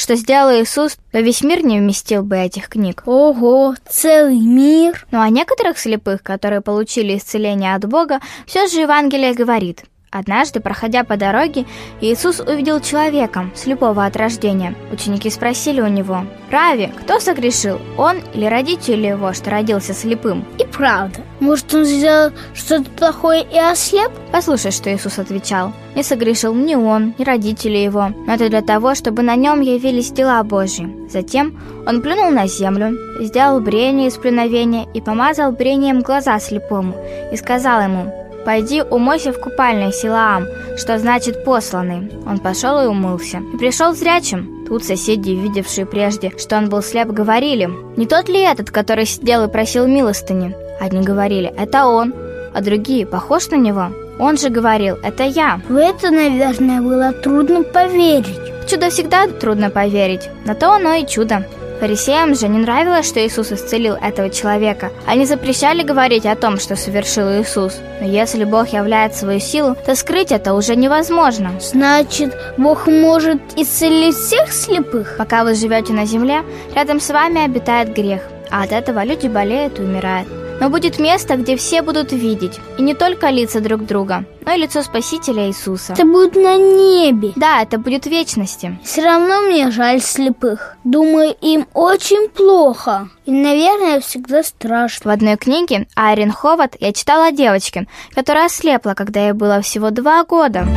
что сделал Иисус, то весь мир не вместил бы этих книг. Ого, целый мир! Ну а некоторых слепых, которые получили исцеление от Бога, все же Евангелие говорит: однажды, проходя по дороге, Иисус увидел человека, слепого от рождения. Ученики спросили у него: «Рави, кто согрешил, он или родители его, что родился слепым?» И правда, может, он сделал что-то плохое и ослеп? Послушай, что Иисус отвечал: «Не согрешил ни он, ни родители его, но это для того, чтобы на нем явились дела Божьи». Затем он плюнул на землю, сделал брение из плюновения и помазал брением глаза слепому, и сказал ему: «Пойди умойся в купальной Силаам», что значит «посланный». Он пошел и умылся, и пришел зрячим. Тут соседи, видевшие прежде, что он был слеп, говорили: «Не тот ли этот, который сидел и просил милостыни?» Одни говорили: «Это он», а другие: «Похож на него». Он же говорил: «Это я». В это, наверное, было трудно поверить. В чудо всегда трудно поверить, на то оно и чудо. Фарисеям же не нравилось, что Иисус исцелил этого человека. Они запрещали говорить о том, что совершил Иисус. Но если Бог являет свою силу, то скрыть это уже невозможно. Значит, Бог может исцелить всех слепых? Пока вы живете на земле, рядом с вами обитает грех, а от этого люди болеют и умирают. Но будет место, где все будут видеть, и не только лица друг друга, но и лицо Спасителя Иисуса. Это будет на небе. Да, это будет в вечности. Все равно мне жаль слепых. Думаю, им очень плохо. И, наверное, всегда страшно. В одной книге Айрин Ховард я читала о девочке, которая ослепла, когда ей было всего 2 года.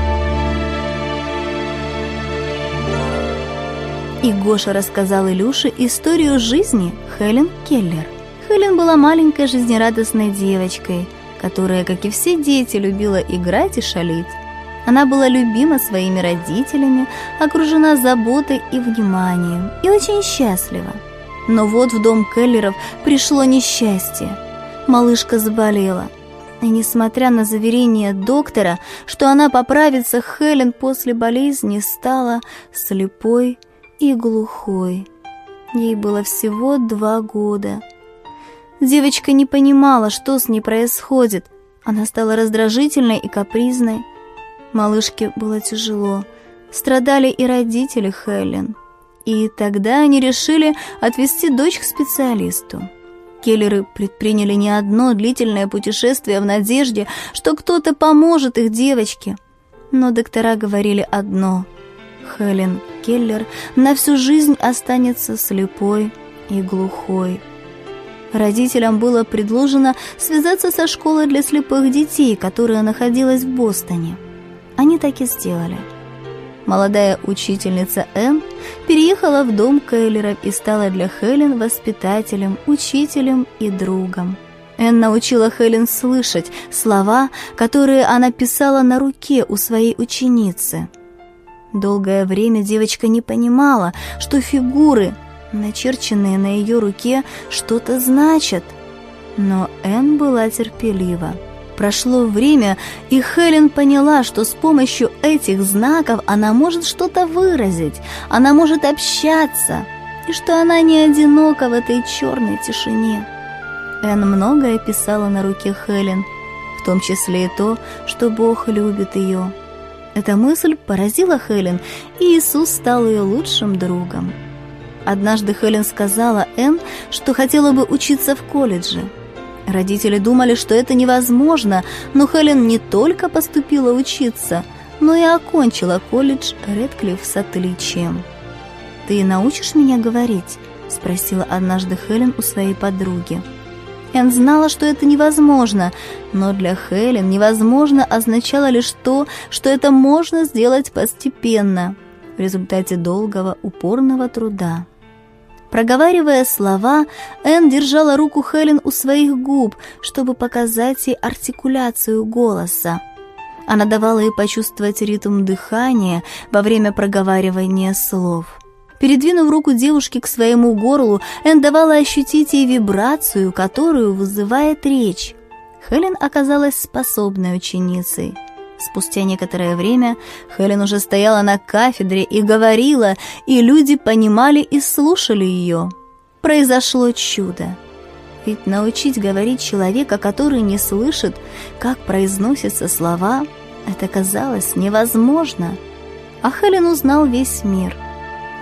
И Гоша рассказал Илюше историю жизни Хелен Келлер. Хелен была маленькой жизнерадостной девочкой, которая, как и все дети, любила играть и шалить. Она была любима своими родителями, окружена заботой и вниманием, и очень счастлива. Но вот в дом Келлеров пришло несчастье. Малышка заболела. И несмотря на заверение доктора, что она поправится, Хелен после болезни стала слепой и глухой. Ей было всего 2 года. Девочка не понимала, что с ней происходит. Она стала раздражительной и капризной. Малышке было тяжело. Страдали и родители Хелен. И тогда они решили отвезти дочь к специалисту. Келлеры предприняли не одно длительное путешествие в надежде, что кто-то поможет их девочке. Но доктора говорили одно: Хелен Келлер на всю жизнь останется слепой и глухой. Родителям было предложено связаться со школой для слепых детей, которая находилась в Бостоне. Они так и сделали. Молодая учительница Энн переехала в дом Келлеров и стала для Хелен воспитателем, учителем и другом. Энн научила Хелен слышать слова, которые она писала на руке у своей ученицы. Долгое время девочка не понимала, что фигуры, начерченные на ее руке, что-то значат. Но Энн была терпелива. Прошло время, и Хелен поняла, что с помощью этих знаков она может что-то выразить, она может общаться, и что она не одинока в этой черной тишине. Энн многое писала на руке Хелен, в том числе и то, что Бог любит ее. Эта мысль поразила Хелен, и Иисус стал ее лучшим другом. Однажды Хелен сказала Энн, что хотела бы учиться в колледже. Родители думали, что это невозможно, но Хелен не только поступила учиться, но и окончила колледж Рэдклифф с отличием. «Ты научишь меня говорить?» – спросила однажды Хелен у своей подруги. Энн знала, что это невозможно, но для Хелен невозможно означало лишь то, что это можно сделать постепенно, в результате долгого, упорного труда. Проговаривая слова, Энн держала руку Хелен у своих губ, чтобы показать ей артикуляцию голоса. Она давала ей почувствовать ритм дыхания во время проговаривания слов. Передвинув руку девушки к своему горлу, Энн давала ощутить ей вибрацию, которую вызывает речь. Хелен оказалась способной ученицей. Спустя некоторое время Хелен уже стояла на кафедре и говорила, и люди понимали и слушали ее. Произошло чудо. Ведь научить говорить человека, который не слышит, как произносятся слова, это казалось невозможно. А Хелен узнал весь мир.